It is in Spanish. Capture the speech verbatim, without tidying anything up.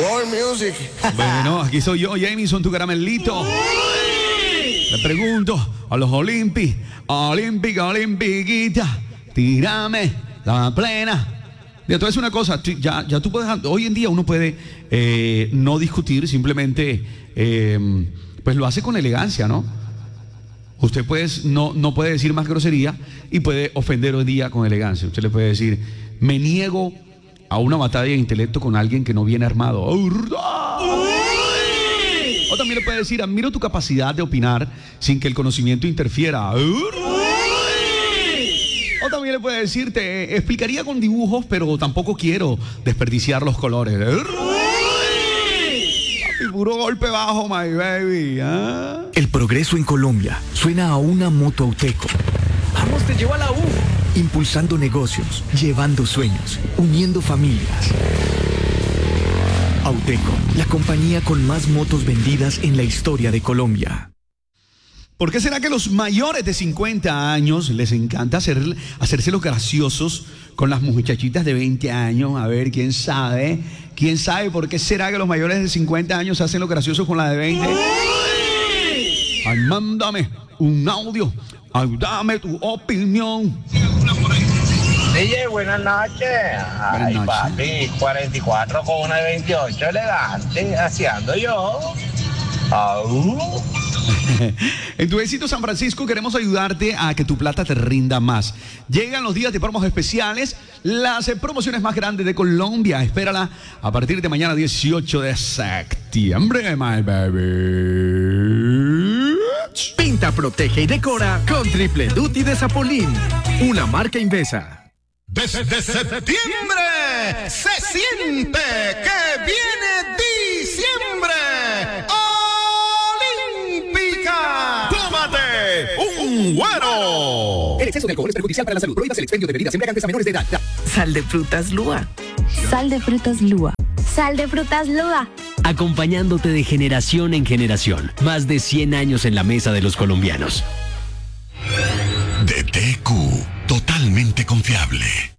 World Music. Bueno, aquí soy yo, Jamison, tu caramelito. Le pregunto a los Olympi, Olímpica, Olimpiquita, tírame la plena. Mira, te voy a decir una cosa, ya, ya tú puedes, hoy en día uno puede eh, no discutir, simplemente eh, pues lo hace con elegancia, ¿no? Usted pues no, no puede decir más grosería y puede ofender hoy día con elegancia. Usted le puede decir, me niego a una batalla de intelecto con alguien que no viene armado. O también le puede decir, admiro tu capacidad de opinar sin que el conocimiento interfiera. O también le puede decir, te explicaría con dibujos, pero tampoco quiero desperdiciar los colores. Papi, puro golpe bajo, my baby. ¿Ah? El progreso en Colombia suena a una moto Auteco. Vamos, te llevo a la U. Impulsando negocios, llevando sueños, uniendo familias. Auteco, la compañía con más motos vendidas en la historia de Colombia. ¿Por qué será que los mayores de cincuenta años les encanta hacer, hacerse los graciosos con las muchachitas de veinte años? A ver, ¿quién sabe? ¿Quién sabe por qué será que los mayores de cincuenta años se hacen los graciosos con la de veinte? Ay, mándame un audio. Ay, dame tu opinión. D J, buenas noches. Ay, Buenas noches. papi, cuarenta y cuatro con una de veintiocho, elegante, haciendo yo. Au. En tu éxito San Francisco queremos ayudarte a que tu plata te rinda más. Llegan los días de promos especiales, las promociones más grandes de Colombia. Espérala a partir de mañana dieciocho de septiembre, my baby. Pinta, protege y decora con Triple Duty de Zapolín, una marca Invesa. Desde septiembre se siente que viene diciembre. ¡Olímpica! ¡Tómate un güero! El exceso de alcohol es perjudicial para la salud. Prohíbas el expendio de bebidas embriagantes a menores de edad. Sal de frutas Lua. Sal de frutas Lua. Sal de frutas Lua. Acompañándote de generación en generación. Más de cien años en la mesa de los colombianos. D T Q, totalmente confiable.